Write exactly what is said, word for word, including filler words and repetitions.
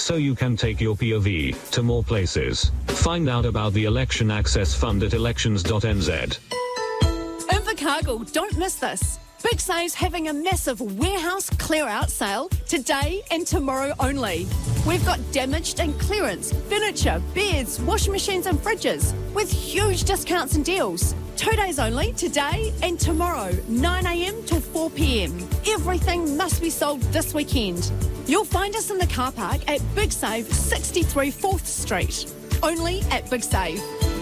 so you can take your P O V to more places. Find out about the Election Access Fund at elections dot n z. Invercargill, don't miss this. Big Save's having a massive warehouse clear-out sale today and tomorrow only. We've got damaged and clearance, furniture, beds, washing machines and fridges with huge discounts and deals. Two days only, today and tomorrow, nine a m till four p m. Everything must be sold this weekend. You'll find us in the car park at Big Save, sixty-three fourth Street. Only at Big Save.